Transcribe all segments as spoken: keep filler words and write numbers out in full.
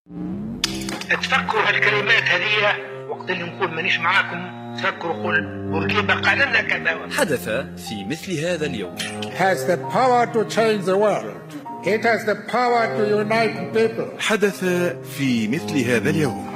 تفكروا هالكلمات هذه وقت اللي نقول مانيش معاكم، تفكروا قول بورقيبة قال لنا كذا. حدث في مثل هذا اليوم. has the power to change the world. It has the power to unite people. حدث في مثل هذا اليوم.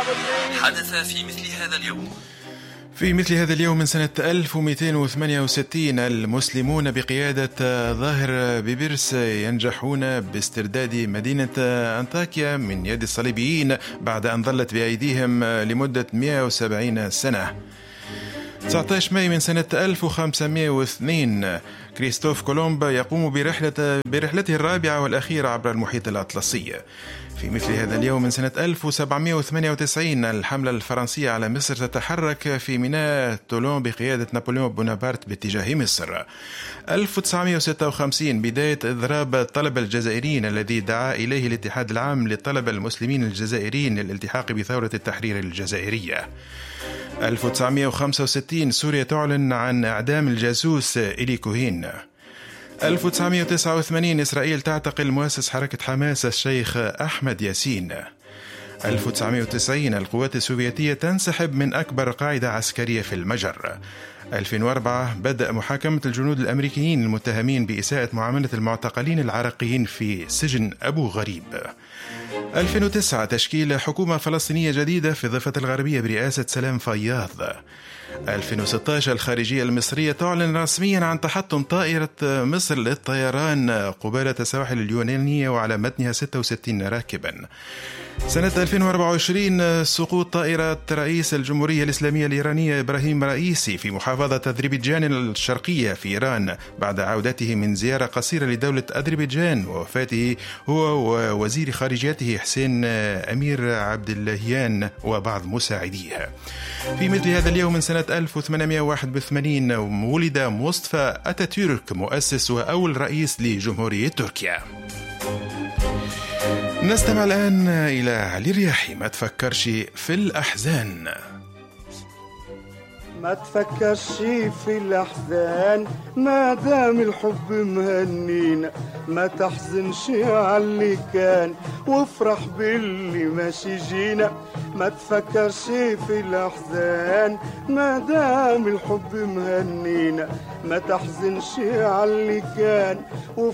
حدث في مثل هذا اليوم. في مثل هذا اليوم من سنة ألف ومئتين وثمانية وستين المسلمون بقيادة ظاهر بيبرس ينجحون باسترداد مدينة أنطاكيا من يد الصليبيين بعد أن ظلت بأيديهم لمدة مئة وسبعين سنة. تسعة عشر مايو من سنة ألف وخمسمئة واثنين كريستوف كولومب يقوم برحلة برحلته الرابعة والأخيرة عبر المحيط الأطلسي. في مثل هذا اليوم من سنة ألف وسبعمئة وثمانية وتسعين الحملة الفرنسية على مصر تتحرك في ميناء تولون بقيادة نابليون بونابرت باتجاه مصر. ألف وتسعمئة وستة وخمسين بداية إضراب الطلبة الجزائريين الذي دعا إليه الاتحاد العام للطلبة المسلمين الجزائريين للالتحاق بثورة التحرير الجزائرية. ألف وتسعمئة وخمسة وستين سوريا تعلن عن إعدام الجاسوس إيلي كوهين. ألف وتسعمئة وتسعة وثمانين إسرائيل تعتقل مؤسس حركة حماس الشيخ أحمد ياسين. ألف وتسعمئة وتسعين القوات السوفيتية تنسحب من أكبر قاعدة عسكرية في المجر. ألفين وأربعة بدأ محاكمة الجنود الأمريكيين المتهمين بإساءة معاملة المعتقلين العراقيين في سجن أبو غريب. ألفين وتسعة تشكيل حكومة فلسطينية جديدة في الضفة الغربية برئاسة سلام فياض. ألفين وستة عشر الخارجية المصرية تعلن رسميا عن تحطم طائرة مصر للطيران قبالة السواحل اليونانية وعلى متنها ستة وستين راكبا. سنة ألفين وأربعة وعشرين سقوط طائرة رئيس الجمهورية الإسلامية الإيرانية إبراهيم رئيسي في محافظة أذربيجان الشرقية في إيران بعد عودته من زيارة قصيرة لدولة أذربيجان ووفاته هو ووزير خارجيته حسين أمير عبد اللهيان وبعض مساعديه. في مثل هذا اليوم من سنة ألف وثمانمئة وواحد وثمانين ولد مصطفى أتاتورك مؤسس وأول رئيس لجمهورية تركيا. نستمع الآن إلى علي الرياحي. ما تفكرش في الأحزان. ما تفكرش في الأحزان ما دام الحب مهنينا، ما تحزنش على اللي كان وافرح باللي ماشي جينا. ما تفكرش في الأحزان ما دام الحب مهنينا، ما تحزنش على اللي كان وافرح